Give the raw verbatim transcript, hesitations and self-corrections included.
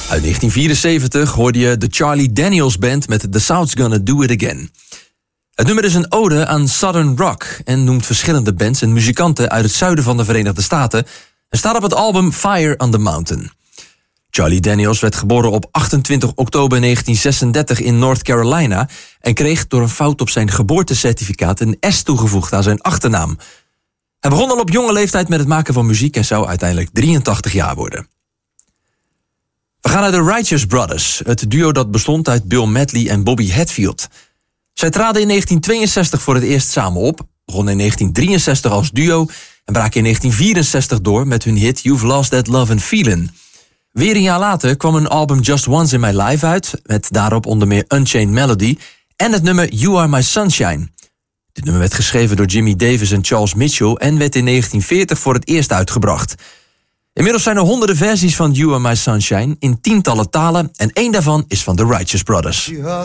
Uit negentien vierenzeventig hoorde je de Charlie Daniels Band met The South's Gonna Do It Again. Het nummer is een ode aan Southern Rock en noemt verschillende bands en muzikanten uit het zuiden van de Verenigde Staten en staat op het album Fire on the Mountain. Charlie Daniels werd geboren op achtentwintig oktober negentien zesendertig in North Carolina en kreeg door een fout op zijn geboortecertificaat een S toegevoegd aan zijn achternaam. Hij begon al op jonge leeftijd met het maken van muziek en zou uiteindelijk drieëntachtig jaar worden. We gaan naar de Righteous Brothers, het duo dat bestond uit Bill Medley en Bobby Hatfield. Zij traden in negentien tweeënzestig voor het eerst samen op, begonnen in negentien drieënzestig als duo en braken in negentien vierenzestig door met hun hit You've Lost That Love and Feelin'. Weer een jaar later kwam hun album Just Once in My Life uit, met daarop onder meer Unchained Melody en het nummer You Are My Sunshine. Dit nummer werd geschreven door Jimmy Davis en Charles Mitchell en werd in negentien veertig voor het eerst uitgebracht. Inmiddels zijn er honderden versies van You Are My Sunshine in tientallen talen en één daarvan is van The Righteous Brothers.